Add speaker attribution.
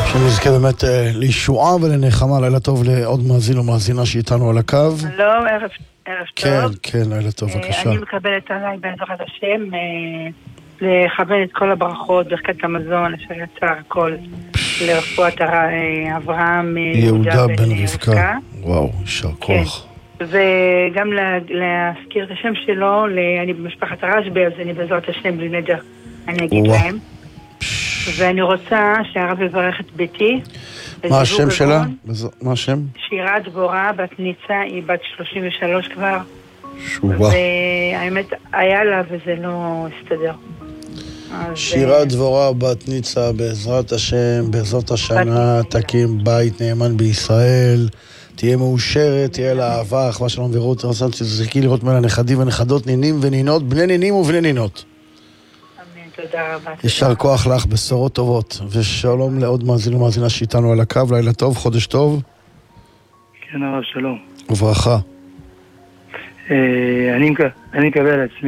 Speaker 1: שנזכה באמת לישועה ולנחמה. לילה טוב לעוד מאזין או מאזינה שאיתנו על הקו.
Speaker 2: שלום, ערב
Speaker 1: כן,
Speaker 2: טוב.
Speaker 1: כן, לילה טוב, בבקשה.
Speaker 2: אני מקבלת עליי בעזרת השם לכוון את כל הברכות, ברכת המזון, אשר יצר הכל לרפואת אברהם
Speaker 1: יהודה בן רבקה. וואו, יישר כוח.
Speaker 2: וגם להזכיר את השם שלו, אני במשפחת הרשב"י, אז אני בעזרת השם בלי נדר, אני אגיד להם. ואני רוצה שהרב יברך את ביתי.
Speaker 1: מה השם שלה? מה השם?
Speaker 2: שירה דבורה, בת ניצה, היא בת 33 כבר.
Speaker 1: שובה.
Speaker 2: והאמת היה לה וזה לא הסתדר.
Speaker 1: שירה דבורה, בת ניצה, בעזרת השם, בעזרת השנה, תקים בית נאמן בישראל, תהיה מאושרת, תהיה לה אהבה, אחווה שלום ורות, תזכי לראות ממנה נכדים ונכדות, נינים ונינות, בני נינים ובני נינות.
Speaker 2: תודה רבה.
Speaker 1: יישר כוח לך, בשורות טובות, ושלום לעוד מאזין ומאזינה שאיתנו על הקו. לילה טוב, חודש טוב.
Speaker 3: כן, הרב, שלום.
Speaker 1: וברכה.
Speaker 3: אני מקבל עצמי